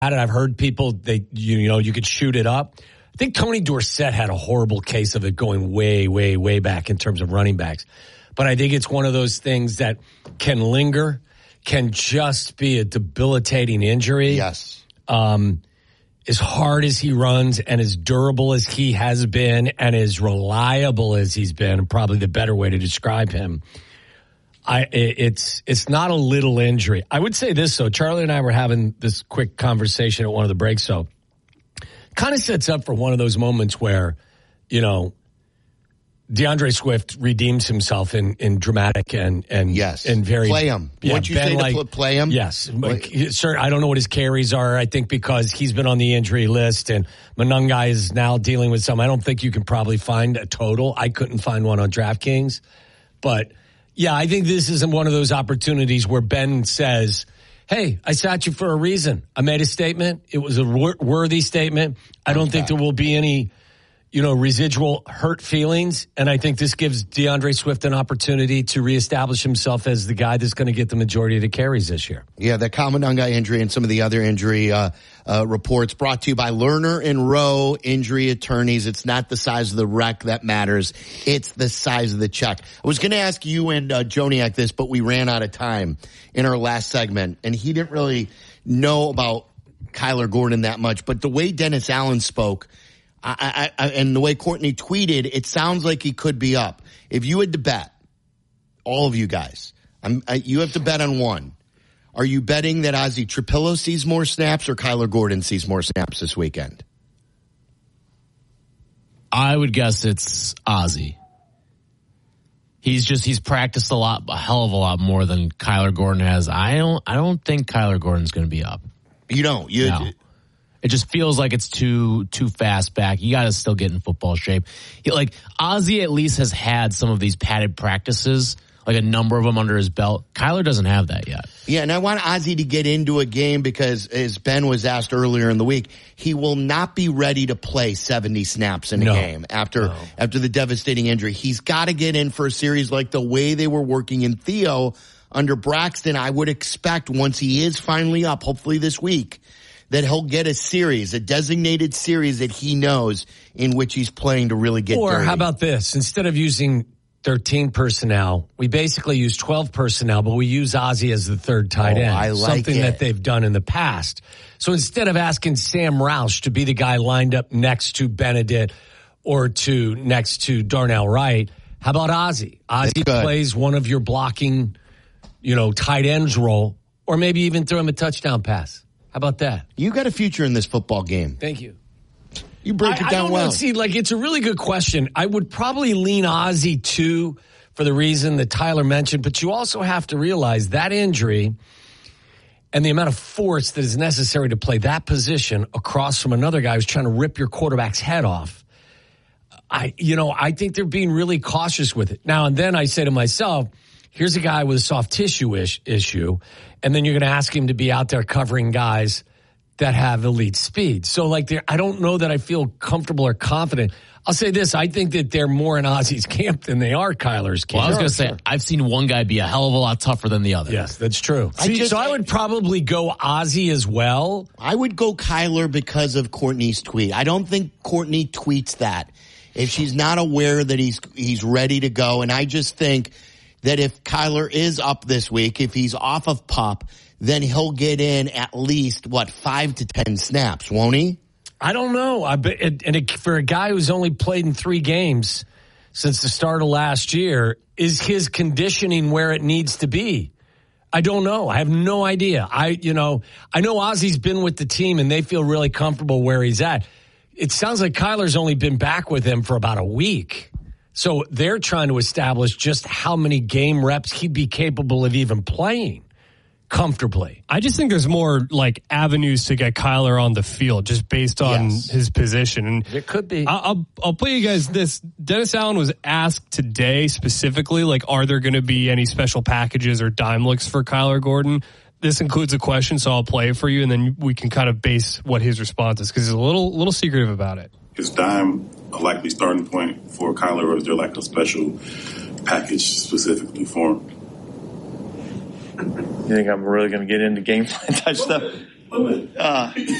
it. I've heard people, you could shoot it up. I think Tony Dorsett had a horrible case of it going way, way, way back in terms of running backs. But I think it's one of those things that can linger, can just be a debilitating injury. Yes. As hard as he runs and as durable as he has been and as reliable as he's been, probably the better way to describe him, it's not a little injury. I would say this, though. Charlie and I were having this quick conversation at one of the breaks, so kind of sets up for one of those moments where, DeAndre Swift redeems himself in dramatic and yes, and very play him. Yeah, What'd you say to play him? Yes, sir. I don't know what his carries are. I think because he's been on the injury list and Monangai is now dealing with some. I don't think you can probably find a total. I couldn't find one on DraftKings, but yeah, I think this isn't one of those opportunities where Ben says, hey, I sat you for a reason. I made a statement. It was a worthy statement. I don't think there will be any, residual hurt feelings. And I think this gives DeAndre Swift an opportunity to reestablish himself as the guy that's going to get the majority of the carries this year. Yeah, the Kamanunga injury and some of the other injury reports brought to you by Lerner and Rowe Injury Attorneys. It's not the size of the wreck that matters. It's the size of the check. I was going to ask you and Joniak this, but we ran out of time in our last segment, and he didn't really know about Kyler Gordon that much. But the way Dennis Allen spoke, and the way Courtney tweeted, it sounds like he could be up. If you had to bet, all of you guys, you have to bet on one. Are you betting that Ozzie Trapillo sees more snaps or Kyler Gordon sees more snaps this weekend? I would guess it's Ozzie. He's practiced a hell of a lot more than Kyler Gordon has. I don't think Kyler Gordon's going to be up. You don't? No. It just feels like it's too fast back. You got to still get in football shape. Ozzie at least has had some of these padded practices, like a number of them under his belt. Kyler doesn't have that yet. Yeah, and I want Ozzie to get into a game because, as Ben was asked earlier in the week, he will not be ready to play 70 snaps in a game after the devastating injury. He's got to get in for a series like the way they were working in Theo under Braxton. I would expect once he is finally up, hopefully this week, that he'll get a designated series that he knows in which he's playing to really get dirty. Or how about this? Instead of using 13 personnel, we basically use 12 personnel, but we use Ozzie as the third tight end. I like something that they've done in the past. So instead of asking Sam Roush to be the guy lined up next to Benedict or next to Darnell Wright, how about Ozzie? Ozzie plays one of your blocking, tight ends role, or maybe even throw him a touchdown pass. How about that? You got a future in this football game. Thank you. You break it down well. See, it's a really good question. I would probably lean Ozzie too for the reason that Tyler mentioned, but you also have to realize that injury and the amount of force that is necessary to play that position across from another guy who's trying to rip your quarterback's head off. I think they're being really cautious with it. Now and then I say to myself, here's a guy with a soft tissue issue, and then you're going to ask him to be out there covering guys that have elite speed. So, I don't know that I feel comfortable or confident. I'll say this. I think that they're more in Ozzie's camp than they are Kyler's camp. Well, I was going to say, I've seen one guy be a hell of a lot tougher than the other. Yes, that's true. I would probably go Ozzie as well. I would go Kyler because of Courtney's tweet. I don't think Courtney tweets that if she's not aware that he's ready to go. And I just think that if Kyler is up this week, if he's off of PUP, then he'll get in at least, 5 to 10 snaps, won't he? I don't know. For a guy who's only played in 3 games since the start of last year, is his conditioning where it needs to be? I don't know. I have no idea. I know Ozzie's been with the team and they feel really comfortable where he's at. It sounds like Kyler's only been back with him for about a week. So they're trying to establish just how many game reps he'd be capable of even playing comfortably. I just think there's more avenues to get Kyler on the field just based on his position. And it could be. I'll play you guys this. Dennis Allen was asked today specifically, are there going to be any special packages or dime looks for Kyler Gordon? This includes a question, so I'll play it for you, and then we can kind of base what his response is, because he's a little secretive about it. Is dime a likely starting point for Kyler, or is there a special package specifically for him? You think I'm really going to get into game plan type stuff? What was